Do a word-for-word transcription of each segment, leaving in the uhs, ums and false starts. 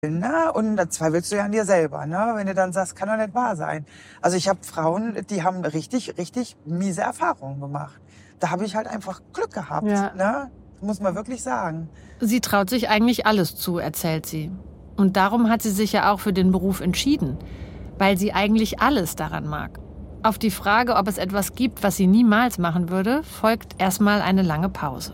Ne? Und das zweifelst du ja an dir selber, ne? Wenn du dann sagst, kann doch nicht wahr sein. Also ich habe Frauen, die haben richtig, richtig miese Erfahrungen gemacht. Da habe ich halt einfach Glück gehabt, Ja. ne? Muss man wirklich sagen. Sie traut sich eigentlich alles zu, erzählt sie. Und darum hat sie sich ja auch für den Beruf entschieden, weil sie eigentlich alles daran mag. Auf die Frage, ob es etwas gibt, was sie niemals machen würde, folgt erstmal eine lange Pause.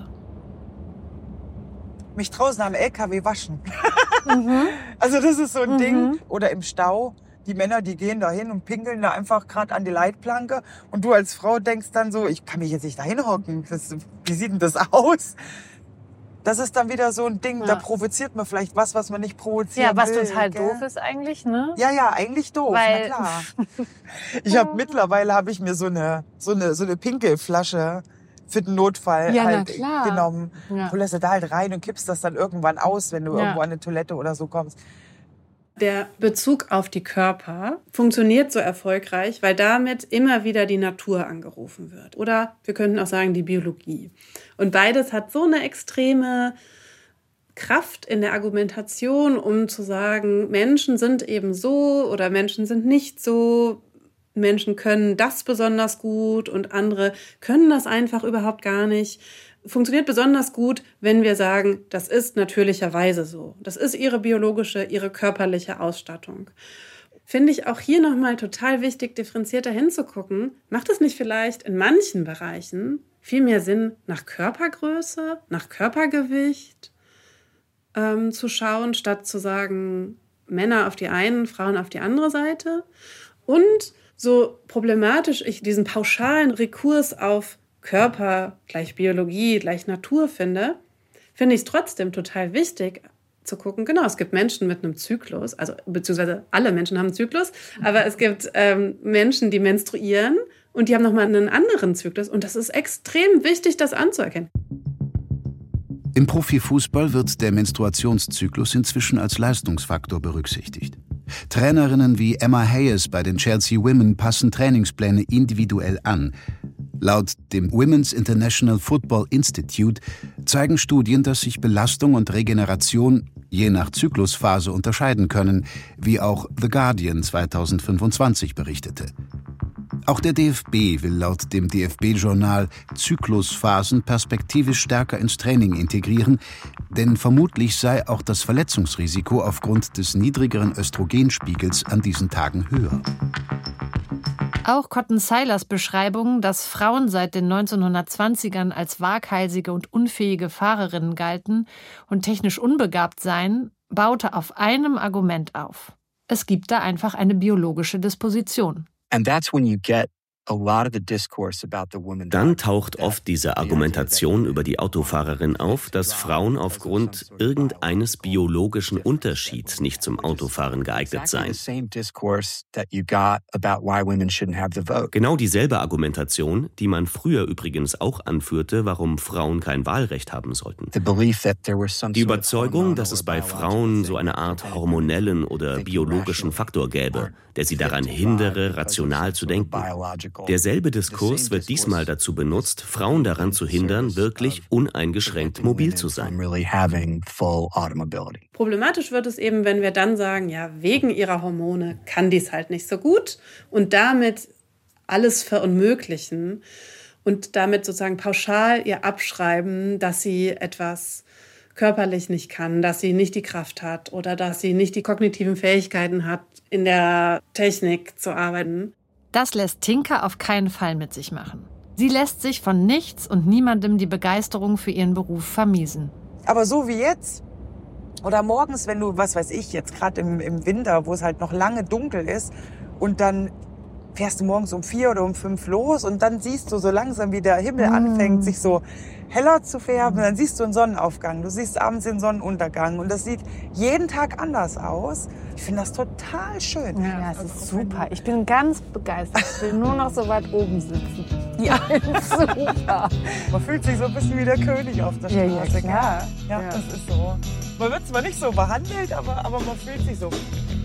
Mich draußen am L K W waschen. Mhm. Also das ist so ein mhm. Ding. Oder im Stau. Die Männer, die gehen da hin und pinkeln da einfach gerade an die Leitplanke. Und du als Frau denkst dann so, ich kann mich jetzt nicht da hinhocken. Das, wie sieht denn das aus? Das ist dann wieder so ein Ding, ja. Da provoziert man vielleicht was, was man nicht provozieren Ja, was will, total gell? doof ist eigentlich, ne? Ja, ja, eigentlich doof, Weil na klar. Ich habe mittlerweile habe ich mir so eine so eine so eine Pinkelflasche für den Notfall ja, halt na klar. genommen. Ja. Du lässt da halt rein und kippst das dann irgendwann aus, wenn du ja. irgendwo an eine Toilette oder so kommst. Der Bezug auf die Körper funktioniert so erfolgreich, weil damit immer wieder die Natur angerufen wird. Oder wir könnten auch sagen, die Biologie. Und beides hat so eine extreme Kraft in der Argumentation, um zu sagen, Menschen sind eben so oder Menschen sind nicht so. Menschen können das besonders gut und andere können das einfach überhaupt gar nicht. Funktioniert besonders gut, wenn wir sagen, das ist natürlicherweise so. Das ist ihre biologische, ihre körperliche Ausstattung. Finde ich auch hier nochmal total wichtig, differenzierter hinzugucken. Macht es nicht vielleicht in manchen Bereichen viel mehr Sinn, nach Körpergröße, nach Körpergewicht ähm, zu schauen, statt zu sagen, Männer auf die eine, Frauen auf die andere Seite? Und so problematisch ich diesen pauschalen Rekurs auf Körper gleich Biologie, gleich Natur finde, finde ich es trotzdem total wichtig zu gucken, genau, es gibt Menschen mit einem Zyklus, also beziehungsweise alle Menschen haben einen Zyklus, aber es gibt ähm, Menschen, die menstruieren und die haben nochmal einen anderen Zyklus und das ist extrem wichtig, das anzuerkennen. Im Profifußball wird der Menstruationszyklus inzwischen als Leistungsfaktor berücksichtigt. Trainerinnen wie Emma Hayes bei den Chelsea Women passen Trainingspläne individuell an. Laut dem Women's International Football Institute zeigen Studien, dass sich Belastung und Regeneration je nach Zyklusphase unterscheiden können, wie auch The Guardian zweitausendfünfundzwanzig berichtete. Auch der D F B will laut dem D F B-Journal Zyklusphasen perspektivisch stärker ins Training integrieren, denn vermutlich sei auch das Verletzungsrisiko aufgrund des niedrigeren Östrogenspiegels an diesen Tagen höher. Auch Cotton Seilers Beschreibung, dass Frauen seit den neunzehnhundertzwanzigern als waghalsige und unfähige Fahrerinnen galten und technisch unbegabt seien, baute auf einem Argument auf. Es gibt da einfach eine biologische Disposition. And that's when you get Dann taucht oft diese Argumentation über die Autofahrerin auf, dass Frauen aufgrund irgendeines biologischen Unterschieds nicht zum Autofahren geeignet seien. Genau dieselbe Argumentation, die man früher übrigens auch anführte, warum Frauen kein Wahlrecht haben sollten. Die Überzeugung, dass es bei Frauen so eine Art hormonellen oder biologischen Faktor gäbe, der sie daran hindere, rational zu denken. Derselbe Diskurs wird diesmal dazu benutzt, Frauen daran zu hindern, wirklich uneingeschränkt mobil zu sein. Problematisch wird es eben, wenn wir dann sagen, ja, wegen ihrer Hormone kann dies halt nicht so gut und damit alles verunmöglichen und damit sozusagen pauschal ihr abschreiben, dass sie etwas körperlich nicht kann, dass sie nicht die Kraft hat oder dass sie nicht die kognitiven Fähigkeiten hat, in der Technik zu arbeiten. Das lässt Tinka auf keinen Fall mit sich machen. Sie lässt sich von nichts und niemandem die Begeisterung für ihren Beruf vermiesen. Aber so wie jetzt oder morgens, wenn du, was weiß ich, jetzt gerade im, im Winter, wo es halt noch lange dunkel ist und dann fährst du morgens um vier oder um fünf los und dann siehst du so langsam, wie der Himmel mm. anfängt, sich so heller zu färben. Und dann siehst du einen Sonnenaufgang, du siehst abends den Sonnenuntergang und das sieht jeden Tag anders aus. Ich finde das total schön. Ja, das ist super. Ich bin ganz begeistert. Ich will nur noch so weit oben sitzen. Ja, super. Man fühlt sich so ein bisschen wie der König auf der Straße. Ja, ja, klar. Ja, ja, das ist so. Man wird zwar nicht so behandelt, aber, aber man fühlt sich so.